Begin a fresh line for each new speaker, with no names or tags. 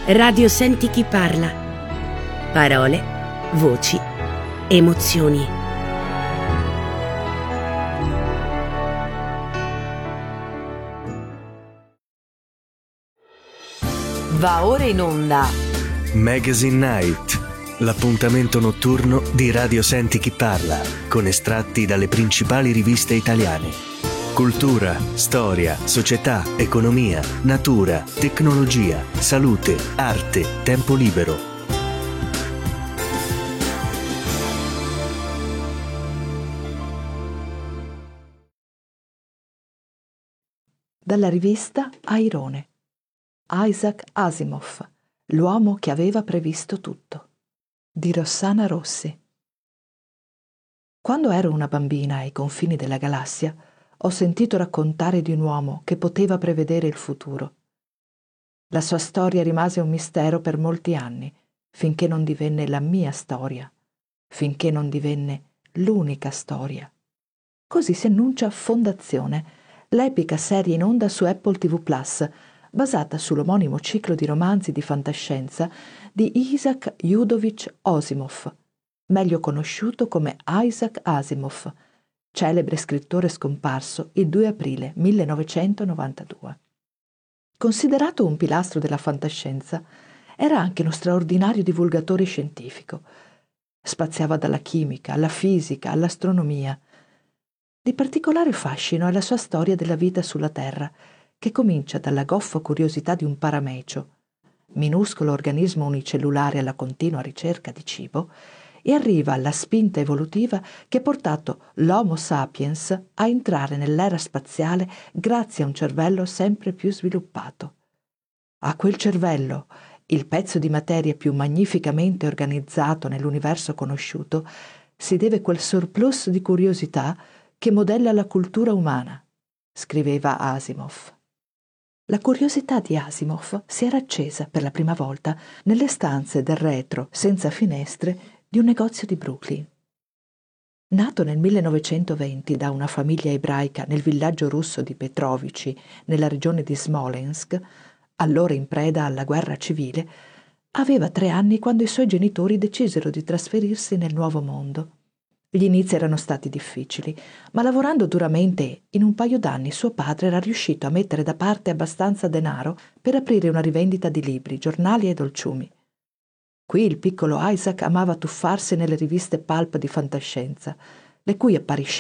Radio Senti chi parla. Parole, voci, emozioni.
Va ora in onda
Magazine Night, l'appuntamento notturno di Radio Senti chi parla, con estratti dalle principali riviste italiane. Cultura, storia, società, economia, natura, tecnologia, salute, arte, tempo libero.
Dalla rivista Airone. Isaac Asimov, l'uomo che aveva previsto tutto, di Rossana Rossi. Quando ero una bambina ai confini della galassia, ho sentito raccontare di un uomo che poteva prevedere il futuro. La sua storia rimase un mistero per molti anni, finché non divenne la mia storia, finché non divenne l'unica storia. Così si annuncia Fondazione, l'epica serie in onda su Apple TV+, basata sull'omonimo ciclo di romanzi di fantascienza di Isaac Yudovic Asimov, meglio conosciuto come Isaac Asimov, celebre scrittore scomparso il 2 aprile 1992. Considerato un pilastro della fantascienza, era anche uno straordinario divulgatore scientifico. Spaziava dalla chimica alla fisica all'astronomia. Di particolare fascino è la sua storia della vita sulla Terra, che comincia dalla goffa curiosità di un paramecio, minuscolo organismo unicellulare alla continua ricerca di cibo, e arriva alla spinta evolutiva che ha portato l'Homo sapiens a entrare nell'era spaziale grazie a un cervello sempre più sviluppato. A quel cervello, il pezzo di materia più magnificamente organizzato nell'universo conosciuto, si deve quel surplus di curiosità che modella la cultura umana, scriveva Asimov. La curiosità di Asimov si era accesa per la prima volta nelle stanze del retro, senza finestre, di un negozio di Brooklyn. Nato nel 1920 da una famiglia ebraica nel villaggio russo di Petrovici, nella regione di Smolensk, allora in preda alla guerra civile, aveva 3 anni quando i suoi genitori decisero di trasferirsi nel nuovo mondo. Gli inizi erano stati difficili, ma lavorando duramente in un paio d'anni suo padre era riuscito a mettere da parte abbastanza denaro per aprire una rivendita di libri, giornali e dolciumi. Qui il piccolo Isaac amava tuffarsi nelle riviste pulp di fantascienza, le cui apparizioni